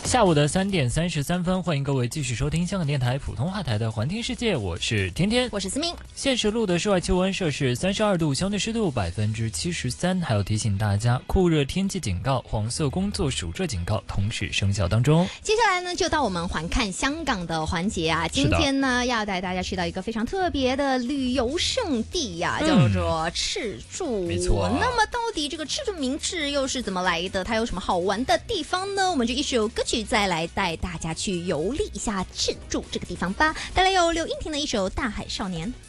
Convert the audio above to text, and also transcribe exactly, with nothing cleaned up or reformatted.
下午的三点三十三分，欢迎各位继续收听香港电台普通话台的环听世界，我是天天， 我是思明。 现实录的室外气温摄氏三十二度，相对湿度百分之七十三。还要提醒大家，酷热天气警告、黄色工作暑热警告同时生效当中。 接下来呢，就到我们环看香港的环节啊。今天呢，要带大家去到一个非常特别的旅游胜地呀、啊，叫做赤柱。 没错、啊。 那么到底这个赤柱名字又是怎么来的？它有什么好玩的地方呢？我们就一首歌曲再来带大家去游历一下赤柱这个地方吧。带来有刘英婷的一首《大海少年》。